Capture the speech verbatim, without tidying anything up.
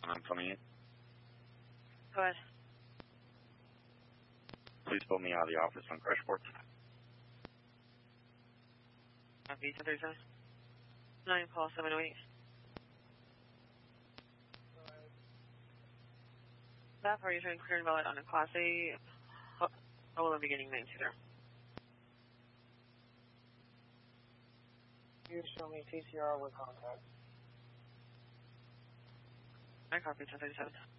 I'm coming in. Go ahead. Please pull me out of the office on Crashport. Copy, ten thirty-seven. nine, call seven oh eight. That part, you're showing clear and valid on a Class A, oh, beginning nine two zero. You show me T C R with contact. I copy, ten thirty-seven.